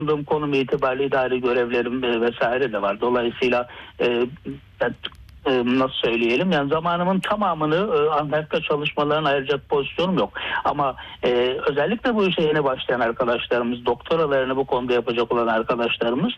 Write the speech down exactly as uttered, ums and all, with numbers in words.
bulunduğum konum itibariyle idari görevlerim e, vesaire de var. Dolayısıyla e, ben, e, nasıl söyleyelim, yani zamanımın tamamını e, Antarktika çalışmalarına ayıracak pozisyonum yok. Ama e, özellikle bu işe yeni başlayan arkadaşlarımız, doktoralarını bu konuda yapacak olan arkadaşlarımız